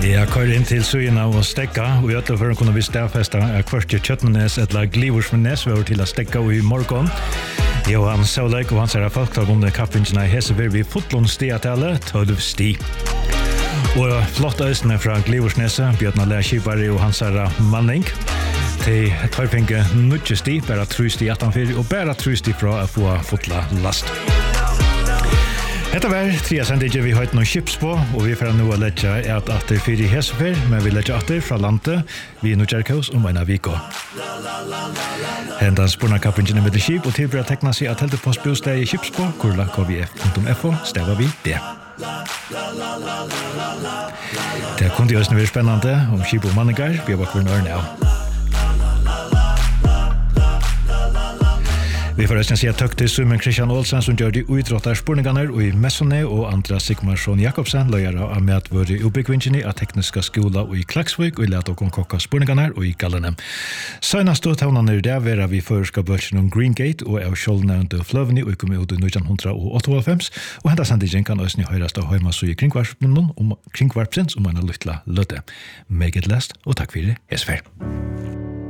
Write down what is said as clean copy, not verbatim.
Jag kör in till Söjena och stäcka och jag för att kunna vi stäfesta kvart i Köttnes eller Glivorsnes var till att stäcka i morgon. Johan Saulek och hans folktag om den kaffingen i Hessever vid Fotlonsteatelle 12 sti. Och flott östne från Glivorsnese, Björn Lärskipare och hans manning. Till tvärpinke nutjesti, bara trusti attanfyr och bara trusti från att få fotla last. Detta var tre sendinger vi har ett någon chips på och vi får nu att lägga att det är fyra Hessever, men vi lägger att det från landet vid Nutjerkaus om en viko. Hendan spurna kappingen med det skip och tillbörja teckna sig att helt postbostad i chips på kurla kvf.fo stävar vi det. Det kunde just nu vara spännande om skip och manningar. Vi har varit för en now. Vi får resten säga tack till Simon Christian Olsen som gör de utrottar spurningarna och i Messone och andra Sigmarsson Jakobsen löjare av med att vara uppbyggvingarna av tekniska skola och i Klagsvik och i lät och kokka spurningarna och i Gallene. Senast då tavnan där vara vi förska börsen om Green Gate och av Kjolnävnde Flövni och kom ut i 1998 och hända sändningen kan också ni höras då hemma så i kringvarpsens om en lyttla löte. Make it last och tack för det. Hesfer.